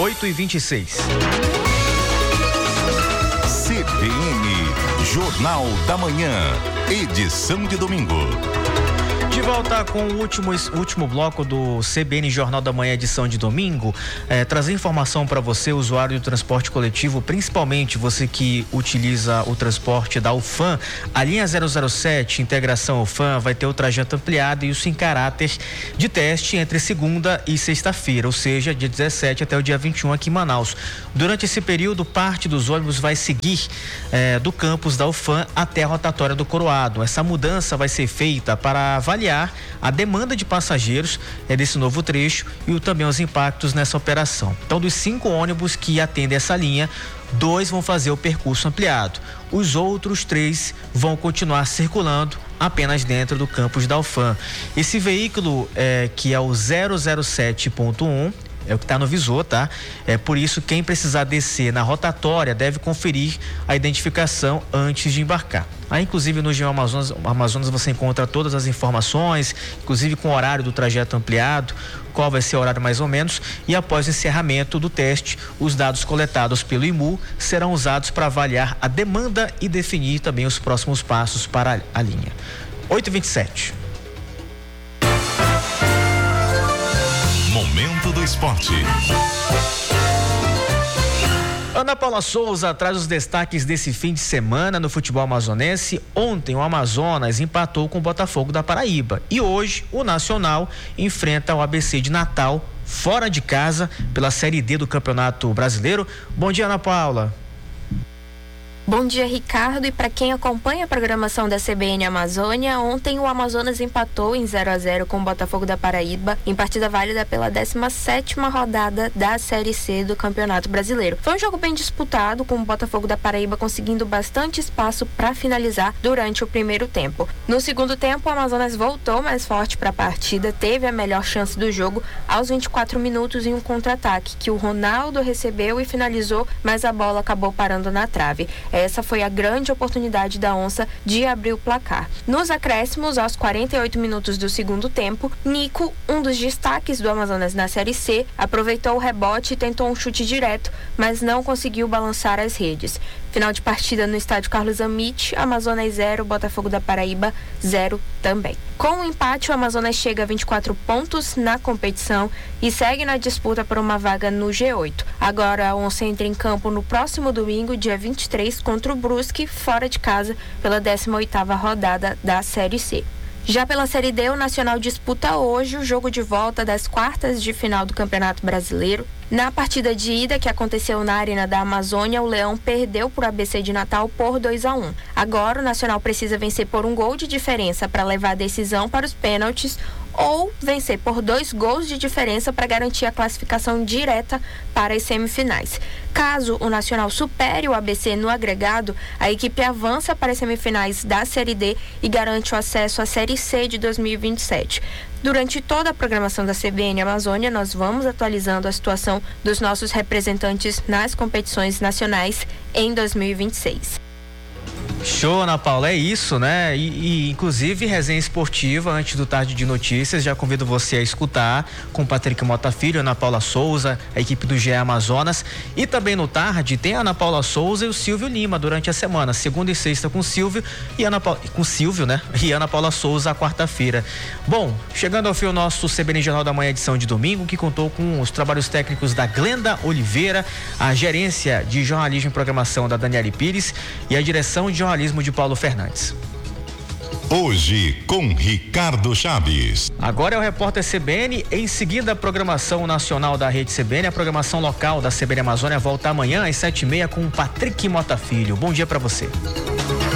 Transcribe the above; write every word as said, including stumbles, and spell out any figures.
oito e vinte e seis. C B N, Jornal da Manhã, edição de domingo. De volta com o último, último bloco do C B N Jornal da Manhã, edição de domingo, é, trazer informação para você, usuário do transporte coletivo, principalmente você que utiliza o transporte da UFAM. A linha zero zero sete, integração UFAM, vai ter o trajeto ampliado e isso em caráter de teste entre segunda e sexta-feira, ou seja, dia dezessete até o dia vinte e um aqui em Manaus. Durante esse período, parte dos ônibus vai seguir é, do campus da UFAM até a rotatória do Coroado. Essa mudança vai ser feita para avaliar a demanda de passageiros é desse novo trecho e o, também os impactos nessa operação. Então, dos cinco ônibus que atendem essa linha, dois vão fazer o percurso ampliado. Os outros três vão continuar circulando apenas dentro do campus da UFAM. Esse veículo, é, que é o zero zero sete ponto um, é o que está no visor, tá? É por isso quem precisar descer na rotatória deve conferir a identificação antes de embarcar. Aí, inclusive, no G E Amazonas, Amazonas você encontra todas as informações, inclusive com o horário do trajeto ampliado, qual vai ser o horário mais ou menos, e após o encerramento do teste, os dados coletados pelo I M U serão usados para avaliar a demanda e definir também os próximos passos para a linha. oito e vinte e sete. Momento do esporte. Ana Paula Souza traz os destaques desse fim de semana no futebol amazonense. Ontem o Amazonas empatou com o Botafogo da Paraíba e hoje o Nacional enfrenta o A B C de Natal fora de casa pela Série D do Campeonato Brasileiro. Bom dia, Ana Paula. Bom dia, Ricardo, e para quem acompanha a programação da C B N Amazônia, ontem o Amazonas empatou em zero a zero com o Botafogo da Paraíba em partida válida pela décima sétima rodada da Série C do Campeonato Brasileiro. Foi um jogo bem disputado, com o Botafogo da Paraíba conseguindo bastante espaço para finalizar durante o primeiro tempo. No segundo tempo, o Amazonas voltou mais forte para a partida, teve a melhor chance do jogo aos vinte e quatro minutos em um contra-ataque que o Ronaldo recebeu e finalizou, mas a bola acabou parando na trave. Essa foi a grande oportunidade da Onça de abrir o placar. Nos acréscimos, aos quarenta e oito minutos do segundo tempo, Nico, um dos destaques do Amazonas na Série C, aproveitou o rebote e tentou um chute direto, mas não conseguiu balançar as redes. Final de partida no estádio Carlos Amit, Amazonas zero, Botafogo da Paraíba zero também. Com o empate, o Amazonas chega a vinte e quatro pontos na competição e segue na disputa por uma vaga no G oito. Agora a Onça entra em campo no próximo domingo, dia vinte e três, contra o Brusque, fora de casa, pela décima oitava rodada da Série C. Já pela Série D, o Nacional disputa hoje o jogo de volta das quartas de final do Campeonato Brasileiro. Na partida de ida, que aconteceu na Arena da Amazônia, o Leão perdeu para o A B C de Natal por dois a um. Agora o Nacional precisa vencer por um gol de diferença para levar a decisão para os pênaltis ou vencer por dois gols de diferença para garantir a classificação direta para as semifinais. Caso o Nacional supere o A B C no agregado, a equipe avança para as semifinais da Série D e garante o acesso à Série C de dois mil e vinte e sete. Durante toda a programação da C B N Amazônia, nós vamos atualizando a situação dos nossos representantes nas competições nacionais em dois mil e vinte e seis. Show, Ana Paula, é isso, né? E, e inclusive resenha esportiva antes do Tarde de Notícias, já convido você a escutar com o Patrick Mota Filho, Ana Paula Souza, a equipe do G E Amazonas, e também no Tarde tem a Ana Paula Souza e o Silvio Lima durante a semana, segunda e sexta com o Silvio e Ana Paula, com Silvio, né? E Ana Paula Souza a quarta-feira. Bom, chegando ao fim o nosso C B N Jornal da Manhã, edição de domingo, que contou com os trabalhos técnicos da Glenda Oliveira, a gerência de jornalismo e programação da Daniele Pires e a direção de jornalismo de Paulo Fernandes. Hoje com Ricardo Chaves. Agora é o repórter C B N, em seguida a programação nacional da rede C B N, a programação local da C B N Amazônia volta amanhã às sete e meia com o Patrick Mota Filho. Bom dia para você.